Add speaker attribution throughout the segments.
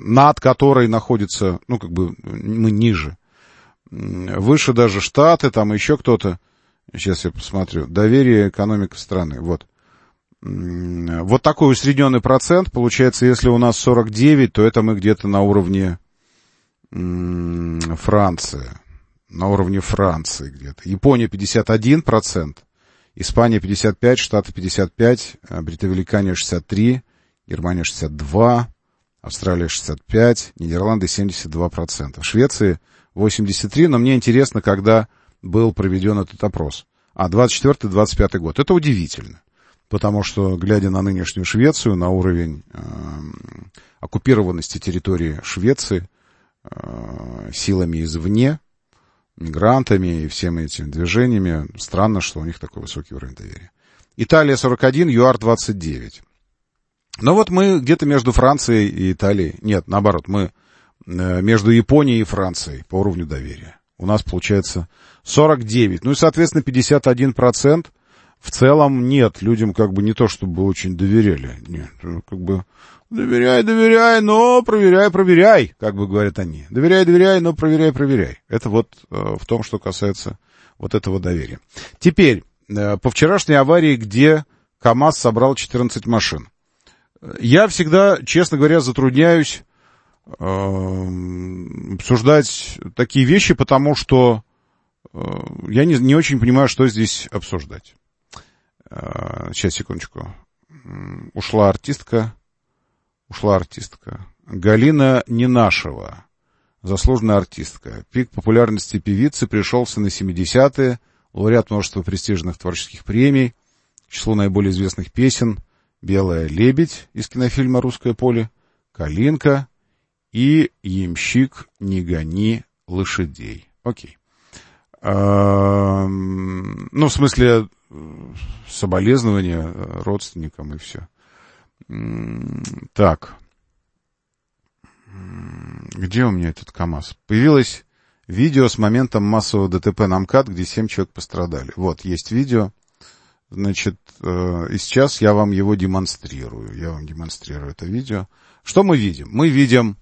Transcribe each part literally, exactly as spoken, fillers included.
Speaker 1: над которой находится, ну, как бы, мы ниже. Выше даже Штаты, там еще кто-то. Сейчас я посмотрю. Доверие экономики страны. Вот. Вот такой усредненный процент. Получается, если у нас сорок девять, то это мы где-то на уровне Франции. На уровне Франции где-то. Япония пятьдесят один процент. Испания пятьдесят пять, Штаты пятьдесят пять, Британия шестьдесят три, Германия шестьдесят два, Австралия шестьдесят пять, Нидерланды семьдесят два процента. В Швеции восемьдесят три, но мне интересно, когда был проведен этот опрос. А, двадцать четвёртый двадцать пятый год. Это удивительно, потому что, глядя на нынешнюю Швецию, на уровень э, оккупированности территории Швеции э, силами извне, мигрантами и всеми этими движениями, странно, что у них такой высокий уровень доверия. Италия сорок один, ЮАР двадцать девять. Но вот мы где-то между Францией и Италией. Нет, наоборот, мы между Японией и Францией по уровню доверия. У нас получается сорок девять. Ну и, соответственно, пятьдесят один процент в целом нет. Людям как бы не то, чтобы очень доверяли. Нет, как бы доверяй, доверяй, но проверяй, проверяй, как бы говорят они. Доверяй, доверяй, но проверяй, проверяй. Это вот э, в том, что касается вот этого доверия. Теперь, э, по вчерашней аварии, где КАМАЗ собрал четырнадцать машин. Я всегда, честно говоря, затрудняюсь э, обсуждать такие вещи, потому что э, я не, не очень понимаю, что здесь обсуждать. Э, сейчас, секундочку. Ушла артистка. Ушла артистка. Галина Ненашева. Заслуженная артистка. Пик популярности певицы пришелся на семидесятые. Лауреат множества престижных творческих премий. К числу наиболее известных песен: «Белая лебедь» из кинофильма «Русское поле», «Калинка» и «Ямщик, не гони лошадей». Окей. А, ну, в смысле, соболезнования родственникам и все. Так. Где у меня этот КАМАЗ? Появилось видео с моментом массового ДТП на МКАД, где семь человек пострадали. Вот, есть видео. Значит, э, и сейчас я вам его демонстрирую. Я вам демонстрирую это видео. Что мы видим? Мы видим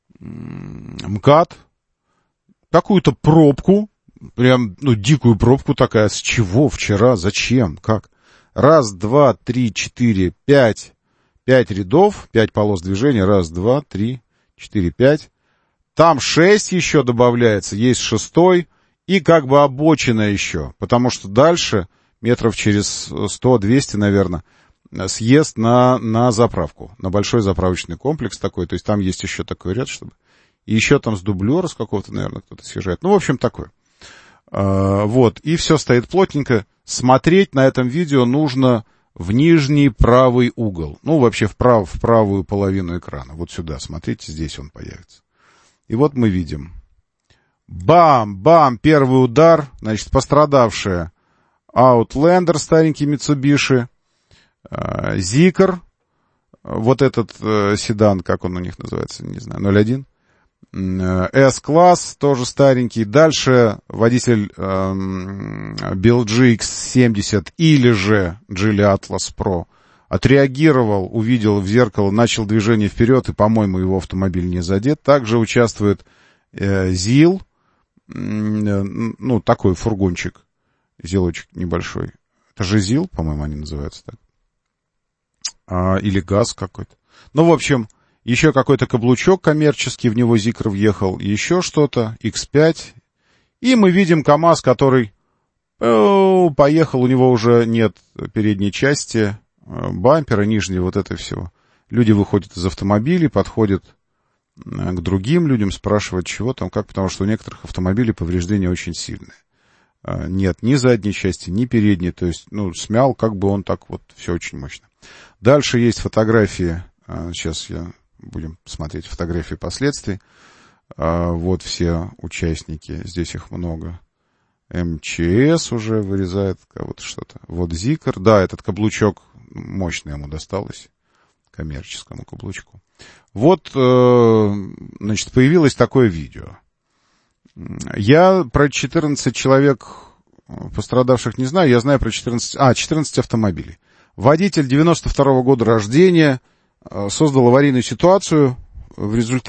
Speaker 1: МКАД, какую-то пробку, прям, ну, дикую пробку такая. С чего? Вчера? Зачем? Как? Раз, два, три, четыре, пять. Пять рядов, пять полос движения. Раз, два, три, четыре, пять. Там шесть еще добавляется. Есть шестой. И как бы обочина еще. Потому что дальше метров через сто-двести, наверное, съезд на, на заправку. На большой заправочный комплекс такой. То есть там есть еще такой ряд, чтобы... И еще там с дублера с какого-то, наверное, кто-то съезжает. Ну, в общем, такой. А, вот. И все стоит плотненько. Смотреть на этом видео нужно в нижний правый угол. Ну, вообще в, прав, в правую половину экрана. Вот сюда. Смотрите, здесь он появится. И вот мы видим. Бам! Бам! Первый удар. Значит, пострадавшая Outlander, старенький Mitsubishi, Zikr, вот этот э, седан, как он у них называется, не знаю, ноль один, S-класс, тоже старенький. Дальше водитель э, би эл джи икс семьдесят или же Geely Atlas Pro отреагировал, увидел в зеркало, начал движение вперед, и, по-моему, его автомобиль не задет. Также участвует э, зил, э, ну, такой фургончик. Зилочек небольшой. Это же ЗИЛ, по-моему, они называются так. А, или ГАЗ какой-то. Ну, в общем, еще какой-то каблучок коммерческий, в него Zikr въехал, еще что-то, икс пять. И мы видим КАМАЗ, который о, поехал, у него уже нет передней части, бампера, нижнего, вот это всего. Люди выходят из автомобилей, подходят к другим людям, спрашивают, чего там, как, потому что у некоторых автомобилей повреждения очень сильные. Нет ни задней части, ни передней, то есть, ну, смял, как бы он так вот, все очень мощно. Дальше есть фотографии, сейчас я будем смотреть фотографии последствий. Вот все участники, здесь их много. эм че эс уже вырезает кого-то что-то. Вот Zikr, да, этот каблучок мощный ему досталось, коммерческому каблучку. Вот, значит, появилось такое видео. Я про четырнадцать человек пострадавших не знаю, я знаю про четырнадцать, а, четырнадцать автомобилей. Водитель девяносто второго года рождения создал аварийную ситуацию, в результате